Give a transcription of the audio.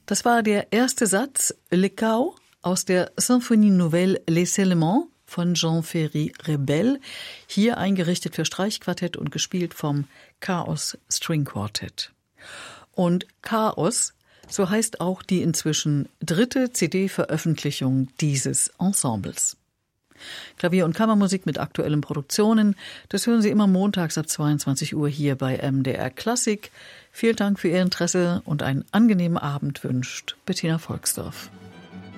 Das war der erste Satz, Le Chaos, aus der Symphonie Nouvelle Les Elements von Jean-Ferry Rebel, hier eingerichtet für Streichquartett und gespielt vom Chaos String Quartet. Und Chaos, so heißt auch die inzwischen 3. CD-Veröffentlichung dieses Ensembles. Klavier- und Kammermusik mit aktuellen Produktionen, das hören Sie immer montags ab 22 Uhr hier bei MDR Klassik. Vielen Dank für Ihr Interesse und einen angenehmen Abend wünscht Bettina Volksdorf.